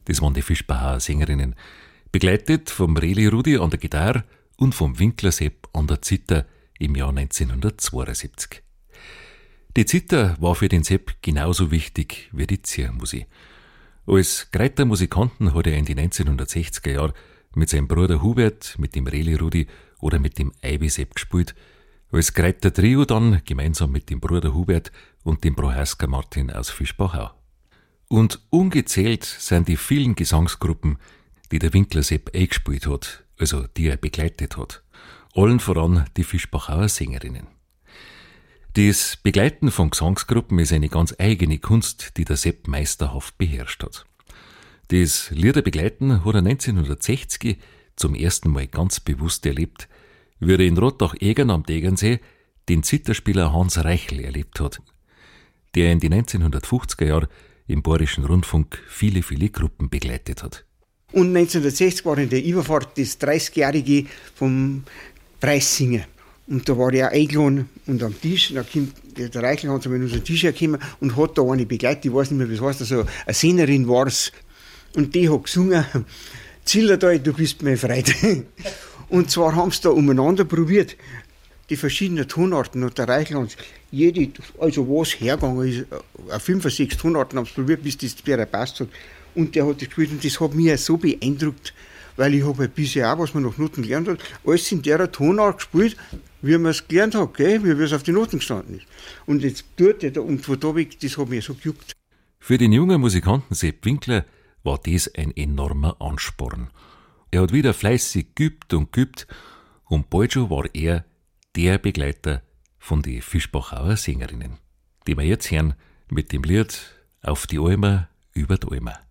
Das waren die Fischbacher Sängerinnen, begleitet vom Reli Rudi an der Gitarre und vom Winkler Sepp an der Zither im Jahr 1972. Die Zither war für den Sepp genauso wichtig wie die Zirmusik. Als greiter Musikanten hat er in den 1960er Jahren mit seinem Bruder Hubert, mit dem Reli Rudi oder mit dem Eibi Sepp gespielt. Als greiter Trio dann gemeinsam mit dem Bruder Hubert und dem Prohaska Martin aus Fischbachau. Und ungezählt sind die vielen Gesangsgruppen, die der Winkler Sepp eingespielt hat, also die er begleitet hat. Allen voran die Fischbachauer Sängerinnen. Das Begleiten von Gesangsgruppen ist eine ganz eigene Kunst, die der Sepp meisterhaft beherrscht hat. Das Liederbegleiten hat er 1960 zum ersten Mal ganz bewusst erlebt, wie er in Rottach-Egern am Tegernsee den Zitherspieler Hans Reichel erlebt hat, der in den 1950er Jahren im Bayerischen Rundfunk viele, viele Gruppen begleitet hat. Und 1960 war in der Überfahrt das 30-jährige vom Preissinger. Und da war er auch eingeladen und am Tisch, da kommt der Reichel hat an unseren Tisch hergekommen und hat da eine begleitet, ich weiß nicht mehr, wie es heißt, also eine Sängerin war es. Und die hat gesungen, Zillertal, du bist meine Freude. Und zwar haben sie da umeinander probiert, die verschiedenen Tonarten. Und der Reichel hat jede, also was hergegangen ist, 5 oder 6 Tonarten haben sie probiert, bis das Bier passt hat. Und der hat das gespielt und das hat mich so beeindruckt, weil ich habe ein bisschen auch, was man nach Noten gelernt hat, alles in der Tonart gespielt, wie man es gelernt hat, gell? Wie es auf die Noten gestanden ist. Und jetzt tut er da, und von da weg, das hat mich so gejuckt. Für den jungen Musikanten Sepp Winkler war das ein enormer Ansporn. Er hat wieder fleißig geübt und bald schon war er der Begleiter von den Fischbachauer Sängerinnen, die wir jetzt hören mit dem Lied Auf die Almer über die Almer.